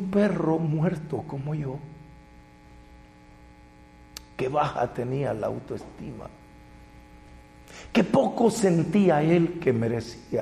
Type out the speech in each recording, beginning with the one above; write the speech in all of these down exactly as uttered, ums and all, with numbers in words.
un perro muerto como yo. Qué baja tenía la autoestima. Qué poco sentía él que merecía.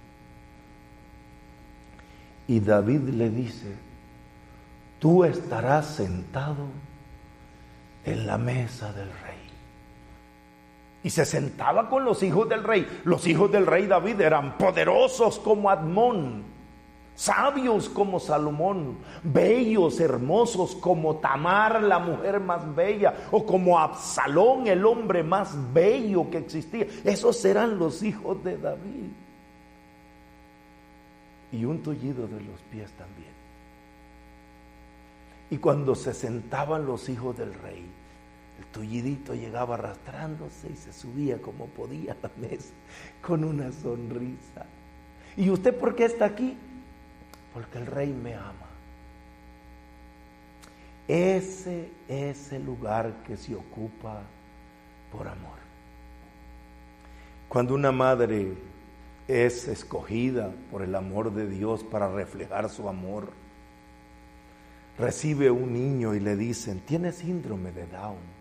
Y David le dice: tú estarás sentado en la mesa del rey. Y se sentaba con los hijos del rey. Los hijos del rey David eran poderosos como Admón, sabios como Salomón, bellos, hermosos como Tamar, la mujer más bella, o como Absalón, el hombre más bello que existía. Esos eran los hijos de David. Y un tullido de los pies también. Y cuando se sentaban los hijos del rey, el tullidito llegaba arrastrándose y se subía como podía a la mesa con una sonrisa. ¿Y usted por qué está aquí? Porque el rey me ama. Ese es el lugar que se ocupa por amor. Cuando una madre es escogida por el amor de Dios para reflejar su amor, recibe un niño y le dicen: tiene síndrome de Down.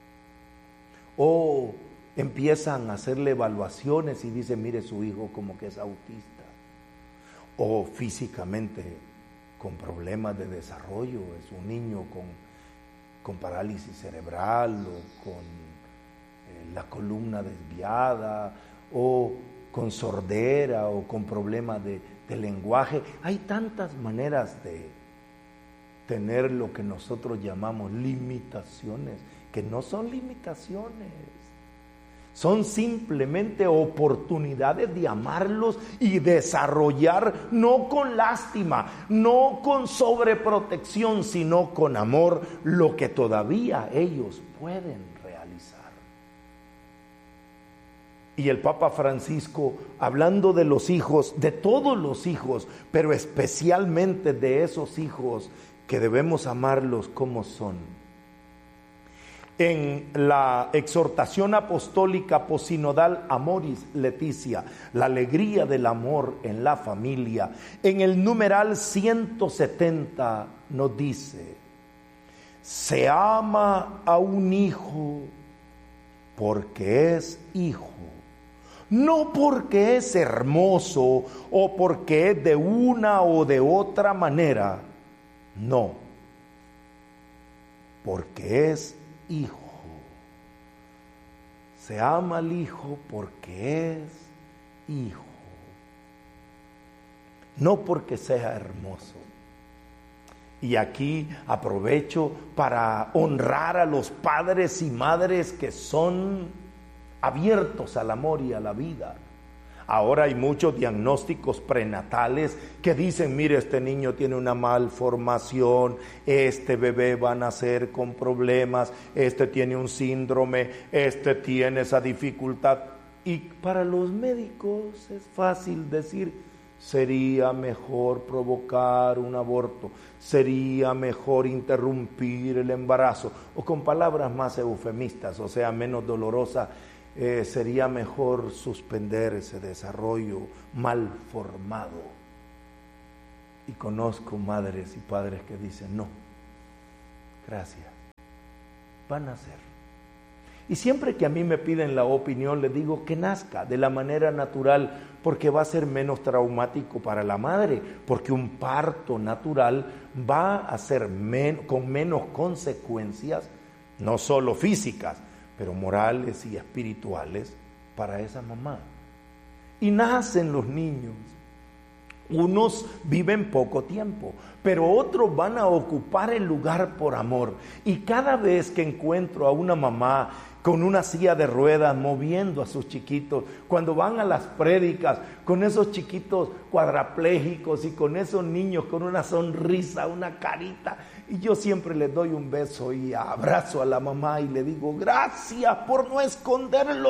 O empiezan a hacerle evaluaciones y dicen: mire, su hijo como que es autista. O físicamente con problemas de desarrollo, es un niño con, con parálisis cerebral o con eh, la columna desviada, o con sordera, o con problemas de, de lenguaje. Hay tantas maneras de tener lo que nosotros llamamos limitaciones, que no son limitaciones, son simplemente oportunidades de amarlos y desarrollar, no con lástima, no con sobreprotección, sino con amor, lo que todavía ellos pueden realizar. Y el Papa Francisco, hablando de los hijos, de todos los hijos, pero especialmente de esos hijos que debemos amarlos como son, en la exhortación apostólica posinodal Amoris Laetitia, la alegría del amor en la familia, en el numeral ciento setenta nos dice: se ama a un hijo porque es hijo, no porque es hermoso o porque es de una o de otra manera, no, porque es hijo. Se ama al hijo porque es hijo, no porque sea hermoso. Y aquí aprovecho para honrar a los padres y madres que son abiertos al amor y a la vida. Ahora hay muchos diagnósticos prenatales que dicen: mire, este niño tiene una malformación, este bebé va a nacer con problemas, este tiene un síndrome, este tiene esa dificultad. Y para los médicos es fácil decir: sería mejor provocar un aborto, sería mejor interrumpir el embarazo, o con palabras más eufemistas, o sea, menos dolorosas, Eh, sería mejor suspender ese desarrollo mal formado. Y conozco madres y padres que dicen: no, gracias, van a nacer. Y siempre que a mí me piden la opinión, les digo que nazca de la manera natural, porque va a ser menos traumático para la madre, porque un parto natural va a ser men- con menos consecuencias, no solo físicas, pero morales y espirituales para esa mamá. Y nacen los niños. Unos viven poco tiempo, pero otros van a ocupar el lugar por amor. Y cada vez que encuentro a una mamá con una silla de ruedas moviendo a sus chiquitos, cuando van a las prédicas con esos chiquitos cuadraplégicos y con esos niños con una sonrisa, una carita, y yo siempre les doy un beso y abrazo a la mamá y le digo: gracias por no esconderlo,